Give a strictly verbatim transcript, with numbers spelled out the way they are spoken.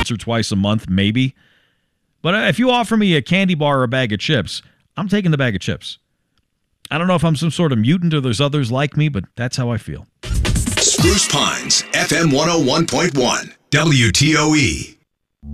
once or twice a month, maybe. But if you offer me a candy bar or a bag of chips, I'm taking the bag of chips. I don't know if I'm some sort of mutant or there's others like me, but that's how I feel. Spruce Pines, F M one oh one point one, W T O E.